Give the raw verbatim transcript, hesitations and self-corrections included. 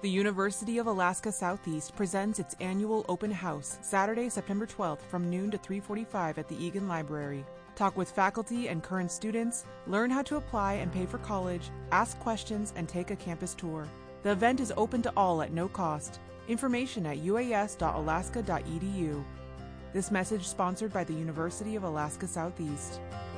The University of Alaska Southeast presents its annual open house, Saturday, September twelfth from noon to three forty-five at the Egan Library. Talk with faculty and current students, learn how to apply and pay for college, ask questions, and take a campus tour. The event is open to all at no cost. Information at u a s dot alaska dot e d u. This message sponsored by the University of Alaska Southeast.